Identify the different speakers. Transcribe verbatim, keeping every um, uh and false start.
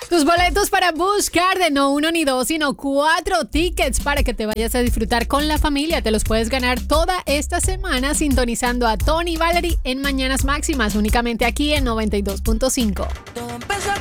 Speaker 1: Tus boletos para buscar de no uno ni dos, sino cuatro tickets para que te vayas a disfrutar con la familia. Te los puedes ganar toda esta semana sintonizando a Tony y Valerie en Mañanas Máximas, únicamente aquí en noventa y dos punto cinco.